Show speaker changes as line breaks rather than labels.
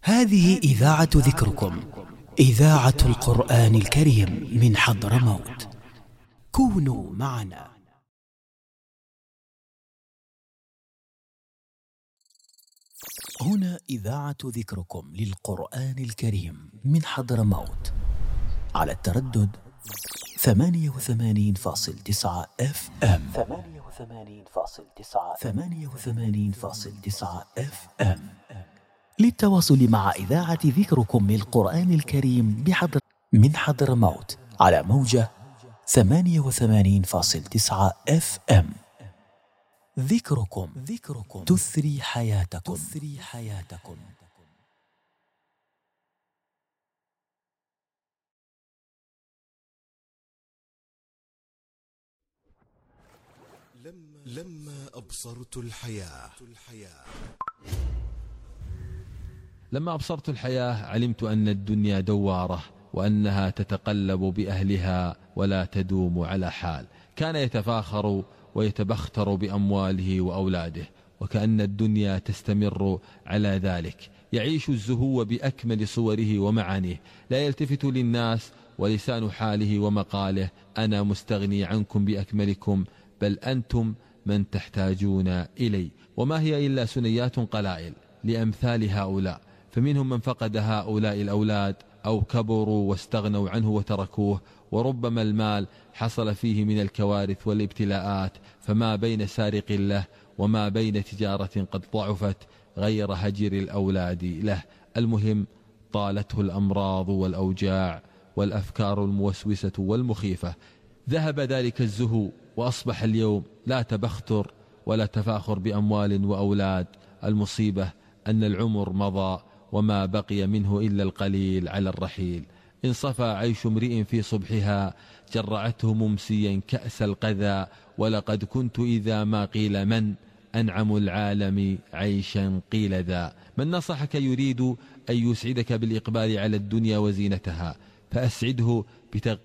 هذه إذاعة ذكركم، إذاعة القرآن الكريم من حضرموت. كونوا معنا. هنا إذاعة ذكركم للقرآن الكريم من حضرموت على التردد 88.9 FM. 88.9 FM. للتواصل مع إذاعة ذكركم للقرآن الكريم من حضرموت على موجة 88.9 FM. ذكركم تثري حياتكم.
لما أبصرت الحياة
لما أبصرت الحياة علمت أن الدنيا دوارة، وأنها تتقلب بأهلها ولا تدوم على حال. كان يتفاخر ويتبختر بأمواله وأولاده، وكأن الدنيا تستمر على ذلك. يعيش الزهو بأكمل صوره ومعانيه، لا يلتفت للناس، ولسان حاله ومقاله أنا مستغني عنكم بأكملكم، بل أنتم من تحتاجون إلي. وما هي إلا سنيات قلائل لأمثال هؤلاء، فمنهم من فقد هؤلاء الأولاد أو كبروا واستغنوا عنه وتركوه، وربما المال حصل فيه من الكوارث والابتلاءات، فما بين سارق له وما بين تجارة قد ضعفت غير هجر الأولاد له. المهم طالته الأمراض والأوجاع والأفكار الموسوسة والمخيفة. ذهب ذلك الزهو، وأصبح اليوم لا تبختر ولا تفاخر بأموال وأولاد. المصيبة أن العمر مضى وما بقي منه إلا القليل على الرحيل. إن صفى عيش امرئ في صبحها جرعته ممسيا كأس القذى، ولقد كنت إذا ما قيل من أنعم العالم عيشا قيل ذا. من نصحك يريد أن يسعدك بالإقبال على الدنيا وزينتها، فأسعده